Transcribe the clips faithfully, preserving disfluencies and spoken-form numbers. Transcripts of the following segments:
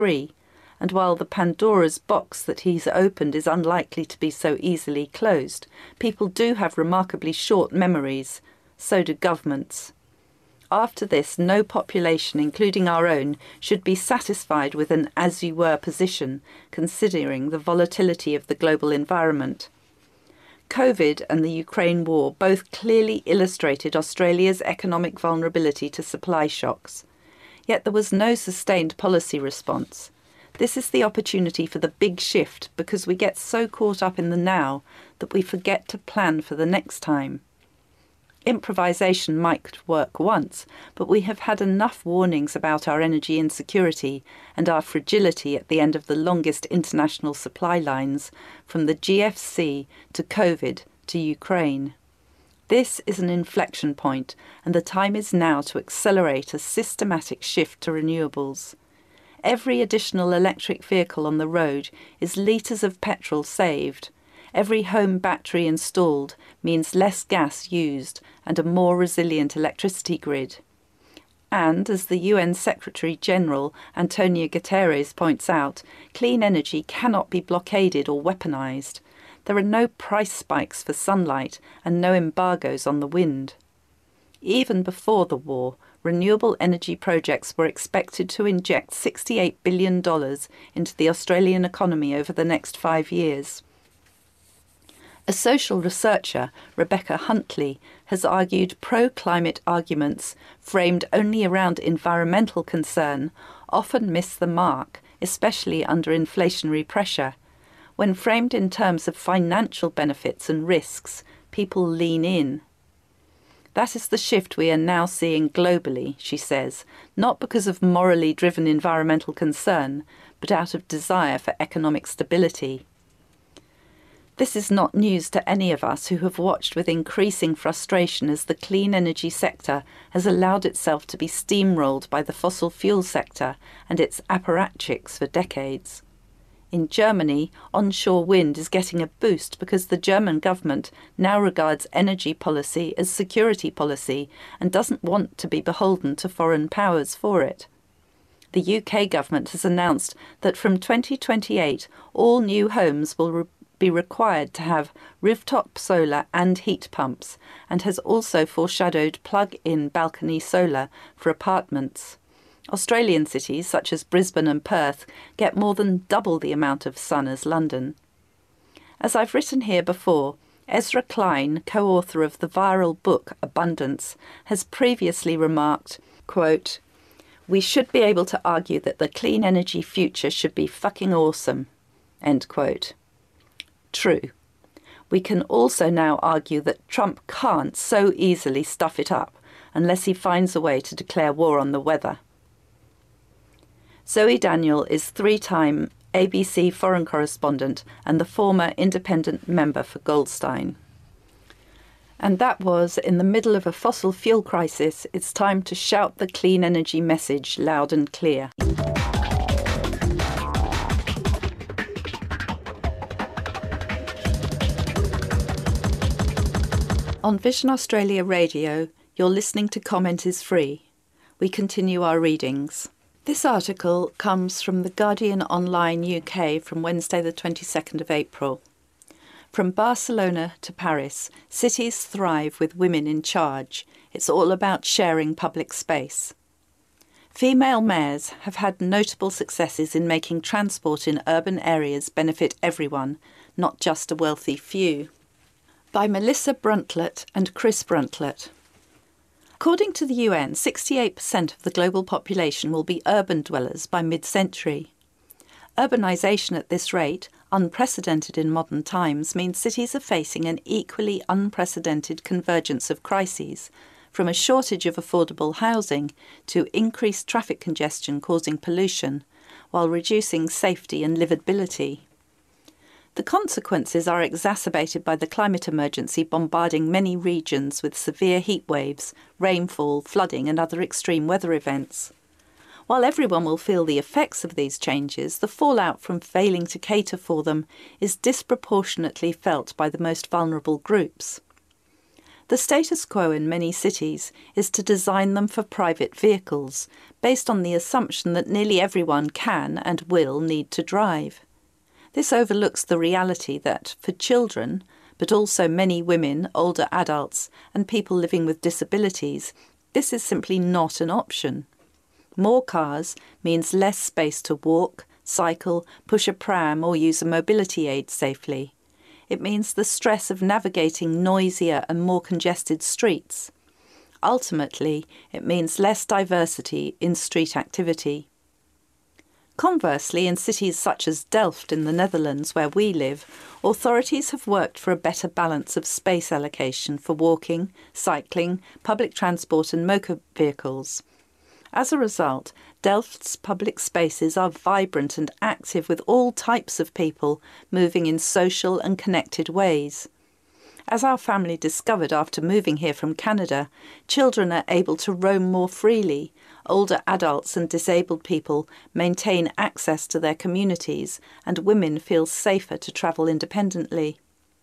free, and while the Pandora's box that he's opened is unlikely to be so easily closed, people do have remarkably short memories. So do governments. After this, no population, including our own, should be satisfied with an as-you-were position, considering the volatility of the global environment. COVID and the Ukraine war both clearly illustrated Australia's economic vulnerability to supply shocks. Yet there was no sustained policy response. This is the opportunity for the big shift because we get so caught up in the now that we forget to plan for the next time. Improvisation might work once, but we have had enough warnings about our energy insecurity and our fragility at the end of the longest international supply lines, from the G F C to COVID to Ukraine. This is an inflection point, and the time is now to accelerate a systematic shift to renewables. Every additional electric vehicle on the road is litres of petrol saved. Every home battery installed means less gas used and a more resilient electricity grid. And, as the U N Secretary-General Antonio Guterres points out, clean energy cannot be blockaded or weaponised. There are no price spikes for sunlight and no embargoes on the wind. Even before the war, renewable energy projects were expected to inject sixty-eight billion dollars into the Australian economy over the next five years. A social researcher, Rebecca Huntley, has argued pro-climate arguments framed only around environmental concern often miss the mark, especially under inflationary pressure. When framed in terms of financial benefits and risks, people lean in. That is the shift we are now seeing globally, she says, not because of morally driven environmental concern, but out of desire for economic stability. This is not news to any of us who have watched with increasing frustration as the clean energy sector has allowed itself to be steamrolled by the fossil fuel sector and its apparatchiks for decades. In Germany, onshore wind is getting a boost because the German government now regards energy policy as security policy and doesn't want to be beholden to foreign powers for it. The U K government has announced that from twenty twenty-eight, all new homes will re- be required to have rooftop solar and heat pumps, and has also foreshadowed plug-in balcony solar for apartments. Australian cities, such as Brisbane and Perth, get more than double the amount of sun as London. As I've written here before, Ezra Klein, co-author of the viral book Abundance, has previously remarked, quote, "We should be able to argue that the clean energy future should be fucking awesome," end quote. True. We can also now argue that Trump can't so easily stuff it up unless he finds a way to declare war on the weather. Zoe Daniel is three-time A B C foreign correspondent and the former independent member for Goldstein. And that was, in the middle of a fossil fuel crisis, it's time to shout the clean energy message loud and clear. On Vision Australia Radio, you're listening to Comment is Free. We continue our readings. This article comes from The Guardian Online U K from Wednesday the twenty-second of April. From Barcelona to Paris, cities thrive with women in charge. It's all about sharing public space. Female mayors have had notable successes in making transport in urban areas benefit everyone, not just a wealthy few. By Melissa Bruntlett and Chris Bruntlett. According to the U N, sixty-eight percent of the global population will be urban dwellers by mid-century. Urbanisation at this rate, unprecedented in modern times, means cities are facing an equally unprecedented convergence of crises, from a shortage of affordable housing to increased traffic congestion causing pollution, while reducing safety and livability. The consequences are exacerbated by the climate emergency bombarding many regions with severe heat waves, rainfall, flooding and other extreme weather events. While everyone will feel the effects of these changes, the fallout from failing to cater for them is disproportionately felt by the most vulnerable groups. The status quo in many cities is to design them for private vehicles, based on the assumption that nearly everyone can and will need to drive. This overlooks the reality that, for children, but also many women, older adults, and people living with disabilities, this is simply not an option. More cars means less space to walk, cycle, push a pram, or use a mobility aid safely. It means the stress of navigating noisier and more congested streets. Ultimately, it means less diversity in street activity. Conversely, in cities such as Delft in the Netherlands, where we live, authorities have worked for a better balance of space allocation for walking, cycling, public transport and motor vehicles. As a result, Delft's public spaces are vibrant and active with all types of people moving in social and connected ways. As our family discovered after moving here from Canada, children are able to roam more freely. Older adults and disabled people maintain access to their communities, and women feel safer to travel independently.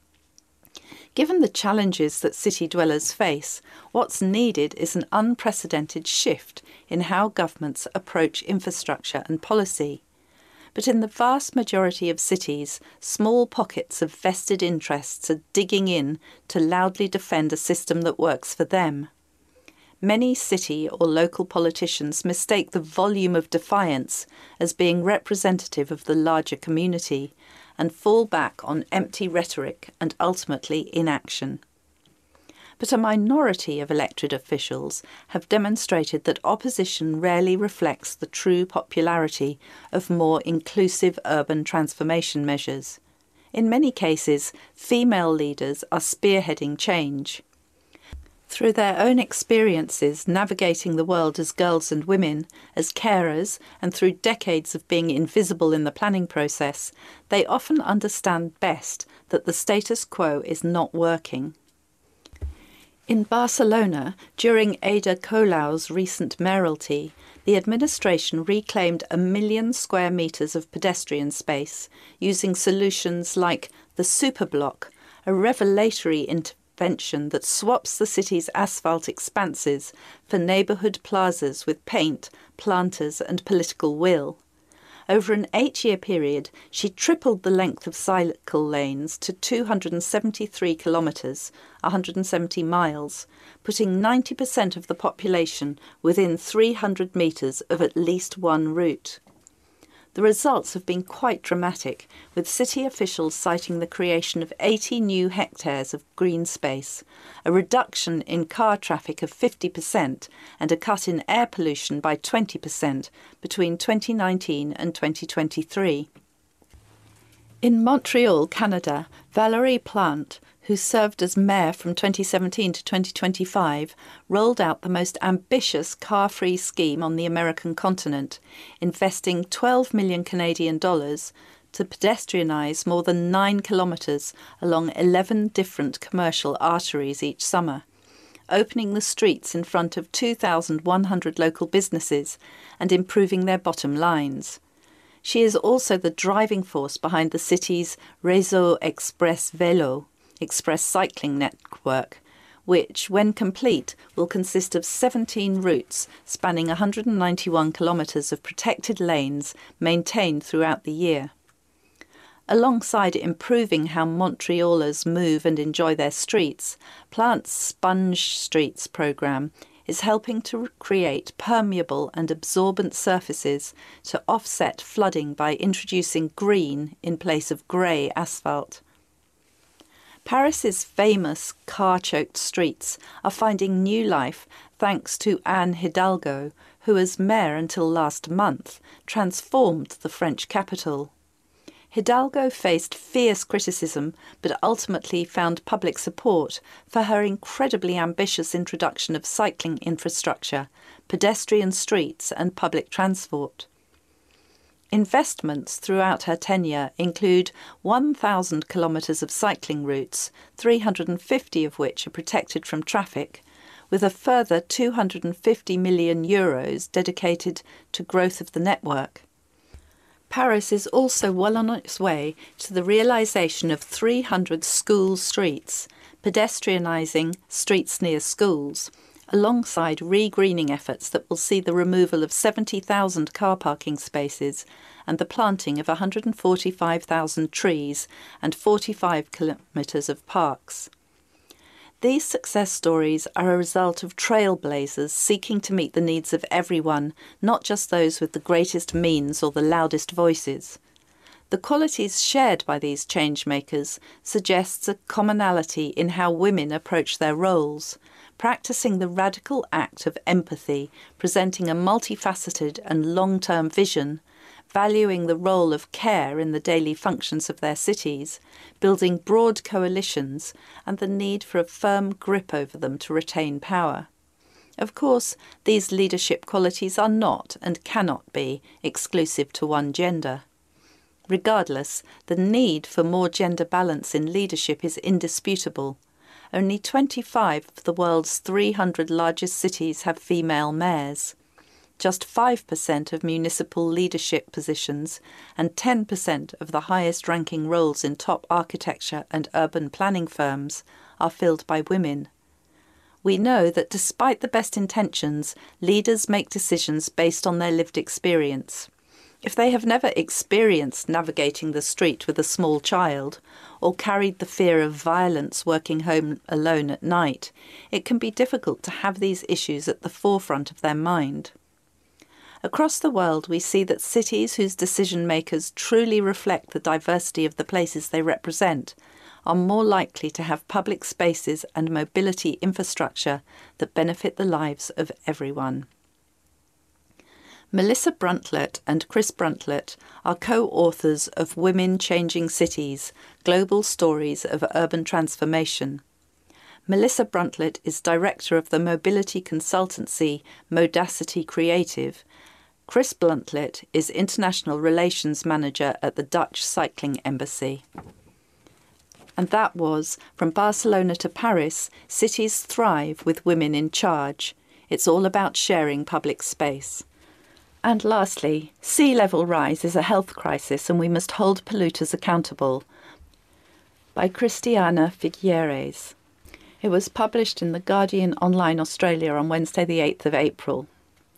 Given the challenges that city dwellers face, what's needed is an unprecedented shift in how governments approach infrastructure and policy. But in the vast majority of cities, small pockets of vested interests are digging in to loudly defend a system that works for them. Many city or local politicians mistake the volume of defiance as being representative of the larger community and fall back on empty rhetoric and ultimately inaction. But a minority of elected officials have demonstrated that opposition rarely reflects the true popularity of more inclusive urban transformation measures. In many cases, female leaders are spearheading change. Through their own experiences navigating the world as girls and women, as carers, and through decades of being invisible in the planning process, they often understand best that the status quo is not working. In Barcelona, during Ada Colau's recent mayoralty, the administration reclaimed a million square metres of pedestrian space using solutions like the Superblock, a revelatory intervention that swaps the city's asphalt expanses for neighbourhood plazas with paint, planters and political will. Over an eight-year period, she tripled the length of cycle lanes to two hundred seventy-three kilometres, one hundred seventy miles, putting ninety percent of the population within three hundred metres of at least one route. The results have been quite dramatic, with city officials citing the creation of eighty new hectares of green space, a reduction in car traffic of fifty percent and a cut in air pollution by twenty percent between twenty nineteen and twenty twenty-three. In Montreal, Canada, Valérie Plante, who served as mayor from twenty seventeen to twenty twenty-five, rolled out the most ambitious car-free scheme on the American continent, investing twelve million Canadian dollars to pedestrianise more than nine kilometres along eleven different commercial arteries each summer, opening the streets in front of two thousand one hundred local businesses and improving their bottom lines. She is also the driving force behind the city's Réseau Express Vélo, Express Cycling Network, which, when complete, will consist of seventeen routes spanning one hundred ninety-one kilometres of protected lanes maintained throughout the year. Alongside improving how Montrealers move and enjoy their streets, Plante's Sponge Streets programme is helping to create permeable and absorbent surfaces to offset flooding by introducing green in place of grey asphalt. Paris's famous car-choked streets are finding new life thanks to Anne Hidalgo, who as mayor until last month transformed the French capital. Hidalgo faced fierce criticism but ultimately found public support for her incredibly ambitious introduction of cycling infrastructure, pedestrian streets and public transport. Investments throughout her tenure include one thousand kilometres of cycling routes, three hundred fifty of which are protected from traffic, with a further two hundred fifty million euros dedicated to growth of the network. Paris is also well on its way to the realisation of three hundred school streets, pedestrianising streets near schools, alongside re-greening efforts that will see the removal of seventy thousand car parking spaces and the planting of one hundred forty-five thousand trees and forty-five kilometres of parks. These success stories are a result of trailblazers seeking to meet the needs of everyone, not just those with the greatest means or the loudest voices. The qualities shared by these changemakers suggests a commonality in how women approach their roles, practicing the radical act of empathy, presenting a multifaceted and long-term vision, valuing the role of care in the daily functions of their cities, building broad coalitions, and the need for a firm grip over them to retain power. Of course, these leadership qualities are not and cannot be exclusive to one gender. Regardless, the need for more gender balance in leadership is indisputable. Only twenty-five of the world's three hundred largest cities have female mayors. Just five percent of municipal leadership positions and ten percent of the highest-ranking roles in top architecture and urban planning firms are filled by women. We know that despite the best intentions, leaders make decisions based on their lived experience. If they have never experienced navigating the street with a small child, or carried the fear of violence working home alone at night, it can be difficult to have these issues at the forefront of their mind. Across the world, we see that cities whose decision-makers truly reflect the diversity of the places they represent are more likely to have public spaces and mobility infrastructure that benefit the lives of everyone. Melissa Bruntlett and Chris Bruntlett are co-authors of Women Changing Cities, Global Stories of Urban Transformation. Melissa Bruntlett is director of the mobility consultancy Modacity Creative. Chris Bruntlett is international relations manager at the Dutch Cycling Embassy. And that was From Barcelona to Paris, Cities Thrive with Women in Charge. It's all about sharing public space. And lastly, sea level rise is a health crisis and we must hold polluters accountable, by Christiana Figueres. It was published in The Guardian Online Australia on Wednesday the eighth of April.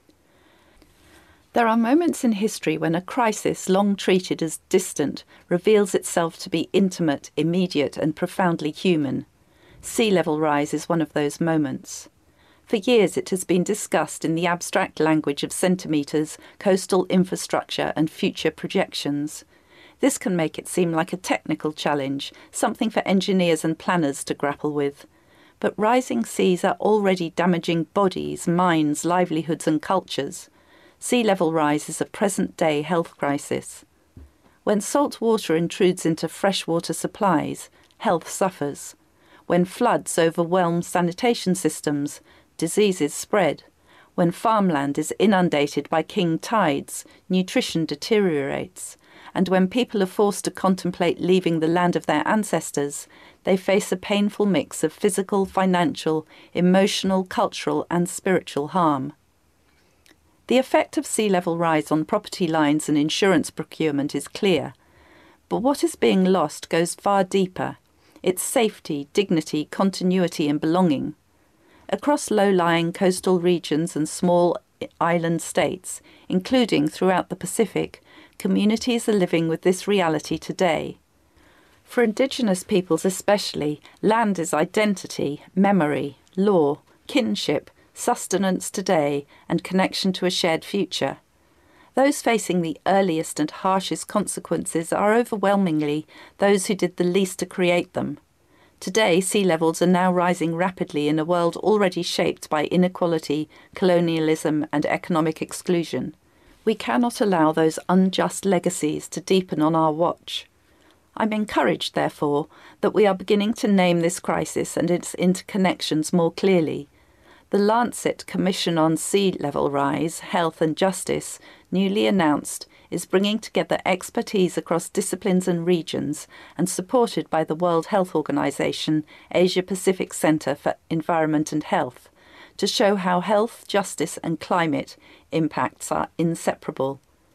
There are moments in history when a crisis long treated as distant reveals itself to be intimate, immediate and profoundly human. Sea level rise is one of those moments. For years it has been discussed in the abstract language of centimetres, coastal infrastructure and future projections. This can make it seem like a technical challenge, something for engineers and planners to grapple with. But rising seas are already damaging bodies, minds, livelihoods and cultures. Sea level rise is a present-day health crisis. When salt water intrudes into freshwater supplies, health suffers. When floods overwhelm sanitation systems, diseases spread. When farmland is inundated by king tides, nutrition deteriorates. And when people are forced to contemplate leaving the land of their ancestors, they face a painful mix of physical, financial, emotional, cultural and spiritual harm. The effect of sea level rise on property lines and insurance procurement is clear. But what is being lost goes far deeper. It's safety, dignity, continuity and belonging. Across low-lying coastal regions and small island states, including throughout the Pacific, communities are living with this reality today. For Indigenous peoples especially, land is identity, memory, law, kinship, sustenance today, and connection to a shared future. Those facing the earliest and harshest consequences are overwhelmingly those who did the least to create them. Today, sea levels are now rising rapidly in a world already shaped by inequality, colonialism and economic exclusion. We cannot allow those unjust legacies to deepen on our watch. I'm encouraged, therefore, that we are beginning to name this crisis and its interconnections more clearly. The Lancet Commission on Sea Level Rise, Health and Justice, newly announced, is bringing together expertise across disciplines and regions and supported by the World Health Organization Asia Pacific Centre for Environment and Health, to show how health, justice and climate impacts are inseparable.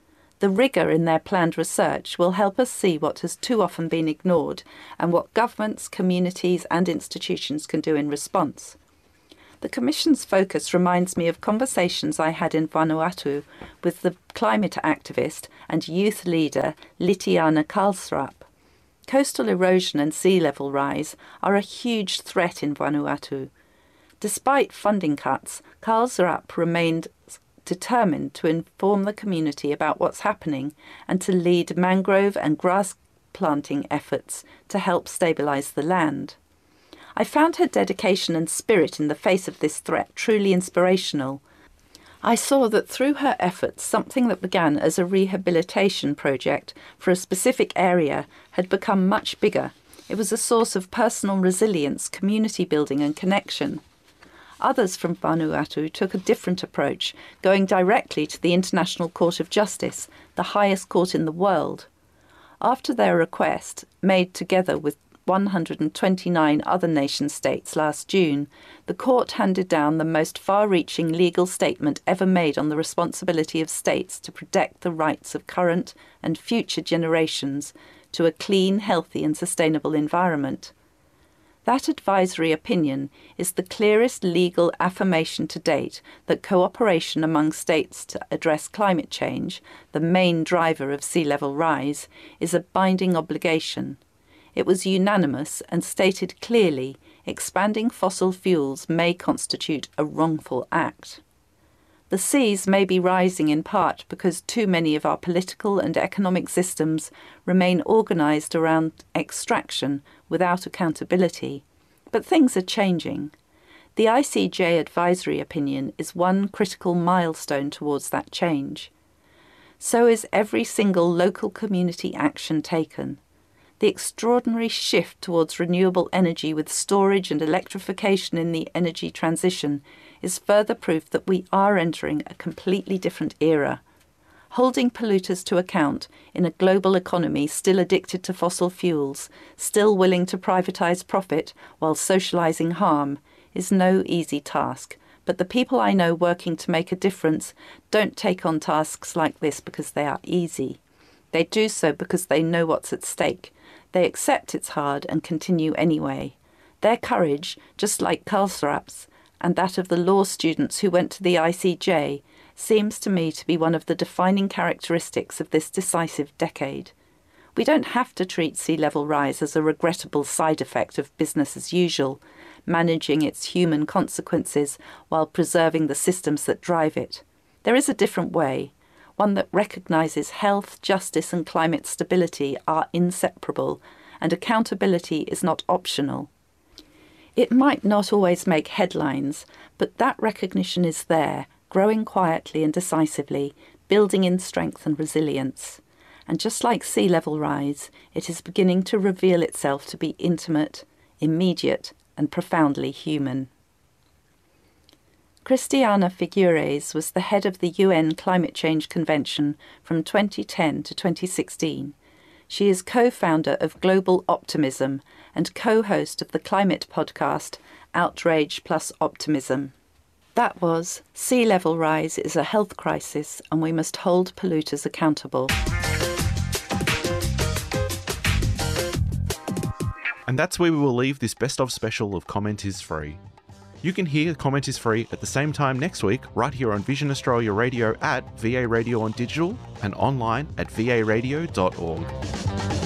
The rigour in their planned research will help us see what has too often been ignored and what governments, communities and institutions can do in response. The Commission's focus reminds me of conversations I had in Vanuatu with the climate activist and youth leader Litiana Karlsrup. Coastal erosion and sea level rise are a huge threat in Vanuatu. Despite funding cuts, Karlsrup remained determined to inform the community about what's happening and to lead mangrove and grass planting efforts to help stabilise the land. I found her dedication and spirit in the face of this threat truly inspirational. I saw that through her efforts, something that began as a rehabilitation project for a specific area had become much bigger. It was a source of personal resilience, community building and connection. Others from Vanuatu took a different approach, going directly to the International Court of Justice, the highest court in the world. After their request, made together with one hundred twenty-nine other nation-states last June, the court handed down the most far-reaching legal statement ever made on the responsibility of states to protect the rights of current and future generations to a clean, healthy and sustainable environment. That advisory opinion is the clearest legal affirmation to date that cooperation among states to address climate change, the main driver of sea level rise, is a binding obligation. It was unanimous and stated clearly expanding fossil fuels may constitute a wrongful act. The seas may be rising in part because too many of our political and economic systems remain organised around extraction without accountability. But things are changing. The I C J advisory opinion is one critical milestone towards that change. So is every single local community action taken. The extraordinary shift towards renewable energy with storage and electrification in the energy transition is further proof that we are entering a completely different era. Holding polluters to account in a global economy still addicted to fossil fuels, still willing to privatise profit while socialising harm, is no easy task. But the people I know working to make a difference don't take on tasks like this because they are easy. They do so because they know what's at stake. They accept it's hard and continue anyway. Their courage, just like Karlsrup's, and that of the law students who went to the I C J, seems to me to be one of the defining characteristics of this decisive decade. We don't have to treat sea level rise as a regrettable side effect of business as usual, managing its human consequences while preserving the systems that drive it. There is a different way, one that recognises health, justice and climate stability are inseparable, and accountability is not optional. It might not always make headlines, but that recognition is there, growing quietly and decisively, building in strength and resilience. And just like sea level rise, it is beginning to reveal itself to be intimate, immediate and profoundly human. Christiana Figueres was the head of the U N Climate Change Convention from twenty ten to twenty sixteen. She is co-founder of Global Optimism and co-host of the climate podcast Outrage Plus Optimism. That was Sea Level Rise is a Health Crisis and we must hold polluters accountable. And that's where we will leave this best of special of Comment is Free. You can hear Comment is Free at the same time next week right here on Vision Australia Radio at V A Radio on Digital and online at v a radio dot org.